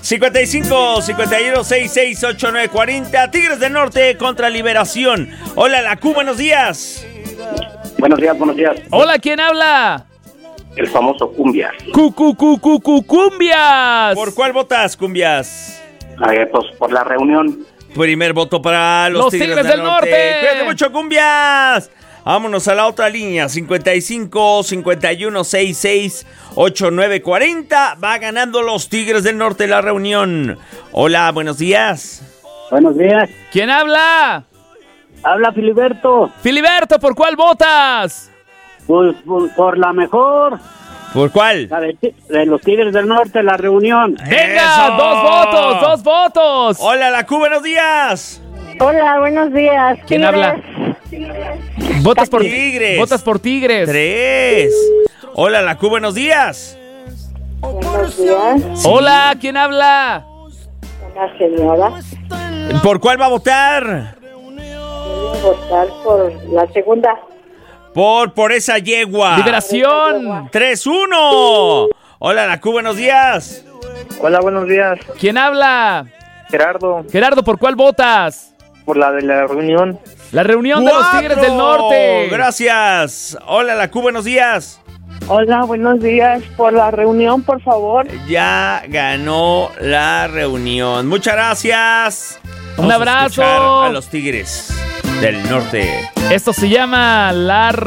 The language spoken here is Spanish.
55 51 66 89 40. Tigres del Norte contra Liberación. Hola, la Q, buenos días. Buenos días, buenos días. Hola, ¿quién habla? El famoso Cumbias. Cumbias. ¿Por cuál votas, Cumbias? Pues por la reunión. Primer voto para los Tigres del Norte. Cuídate mucho, Cumbias. Vámonos a la otra línea, 55 51 66 89 40. Va ganando los Tigres del Norte la reunión. Hola, buenos días. Buenos días. ¿Quién habla? Habla Filiberto. Filiberto, ¿por cuál votas? Pues por la mejor. ¿Por cuál? La de los Tigres del Norte, la reunión. ¡Venga! ¡Eso! ¡Dos votos! Hola, la Q, buenos días. Hola, buenos días. ¿Quién habla? Votas por Tigres. Votas por Tigres. 3. Hola, la Q, buenos días. Buenos días. Hola, ¿quién habla? Una señora. ¿Por cuál va a votar? Quiero votar por la segunda. Por esa yegua. Liberación. 3-1. Hola, la Q, buenos días. Hola, buenos días. ¿Quién habla? Gerardo, Gerardo, ¿por cuál votas? por la de la reunión. La reunión de los Tigres del Norte. Gracias. Hola, la Q, buenos días. Hola, buenos días. Por la reunión, por favor. Ya ganó la reunión. Muchas gracias. Un Vamos a abrazo. escuchar a los Tigres del Norte. Esto se llama La